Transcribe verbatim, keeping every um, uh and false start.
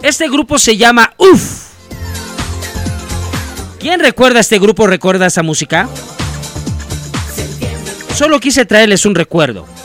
Este grupo se llama Uf. ¿Quién recuerda este grupo? ¿Recuerda esa música? Solo quise traerles un recuerdo.